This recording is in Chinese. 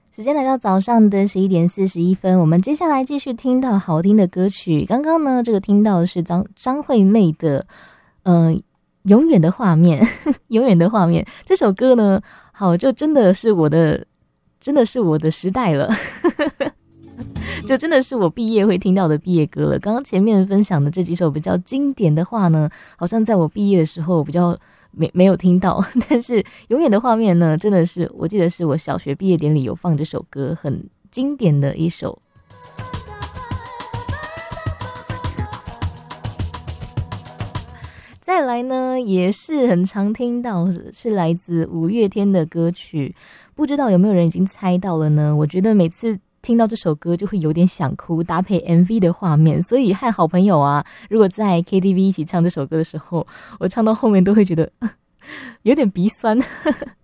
时间来到早上的11:41，我们接下来继续听到好听的歌曲。刚刚呢，这个听到的是张惠妹的永远的画面永远的画面。这首歌呢，好，就真的是我的时代了就真的是我毕业会听到的毕业歌了。刚刚前面分享的这几首比较经典的话呢，好像在我毕业的时候比较没有听到，但是永远的画面呢，真的是我记得是我小学毕业典礼有放这首歌，很经典的一首。再来呢，也是很常听到，是来自五月天的歌曲，不知道有没有人已经猜到了呢？我觉得每次听到这首歌就会有点想哭，搭配 MV 的画面，所以和好朋友啊，如果在 KTV 一起唱这首歌的时候，我唱到后面都会觉得有点鼻酸